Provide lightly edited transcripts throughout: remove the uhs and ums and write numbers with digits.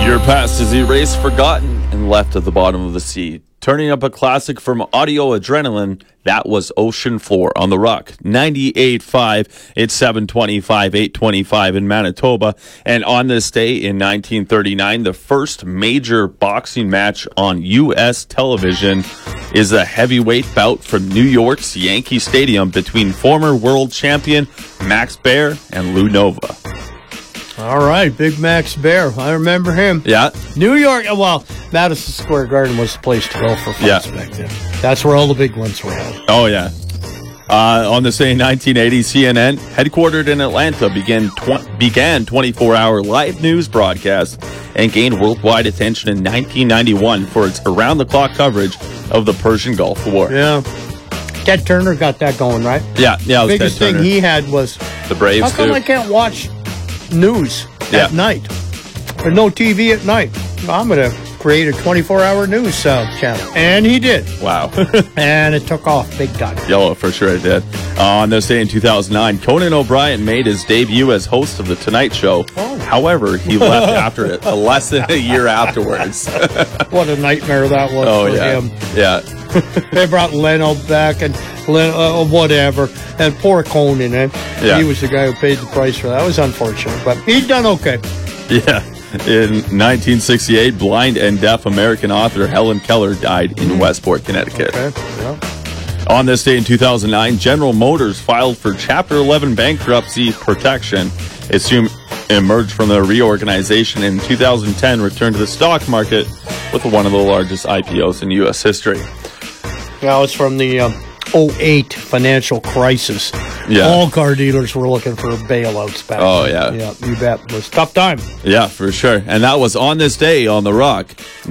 Your past is erased, forgotten, and left at the bottom of the sea. Turning up a classic from Audio Adrenaline, that was Ocean Floor on the Rock. 98.5, it's 7:25, 8:25 in Manitoba. And on this day in 1939, the first major boxing match on U.S. television is a heavyweight bout from New York's Yankee Stadium between former world champion Max Baer and Lou Nova. All right, Big Max Baer. I remember him. Yeah. New York, well, Madison Square Garden was the place to go for fights back then. That's where all the big ones were held. Oh, yeah. On this day in 1980, CNN, headquartered in Atlanta, began 24-hour live news broadcasts and gained worldwide attention in 1991 for its around-the-clock coverage of the Persian Gulf War. Yeah. Ted Turner got that going, right? Yeah. The biggest thing he had was, the Braves, how come I can't watch news at night? There's no TV at night. I'm going to create a 24-hour news channel. And he did. Wow. And it took off big time. Yeah, for sure it did. On this day in 2009, Conan O'Brien made his debut as host of The Tonight Show. Oh. However, he left after it, less than a year afterwards. What a nightmare that was for him. Yeah. They brought Leno back and whatever. And poor Conan, he was the guy who paid the price for that. It was unfortunate, but he's done okay. Yeah. In 1968, blind and deaf American author Helen Keller died in Westport, Connecticut. Okay. Yeah. On this day in 2009, General Motors filed for Chapter 11 bankruptcy protection. It soon emerged from the reorganization in 2010, returned to the stock market with one of the largest IPOs in U.S. history. Now it's from the 2008 financial crisis. Yeah. All car dealers were looking for bailouts back then. Yeah. Yeah, you bet. It was a tough time. Yeah, for sure. And that was On This Day on The Rock,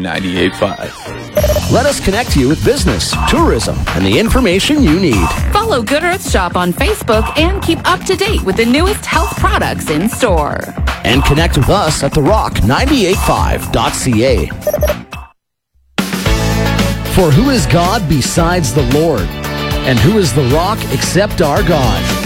98.5. Let us connect you with business, tourism, and the information you need. Follow Good Earth Shop on Facebook and keep up to date with the newest health products in store. And connect with us at therock985.ca. For who is God besides the Lord? And who is the rock except our God?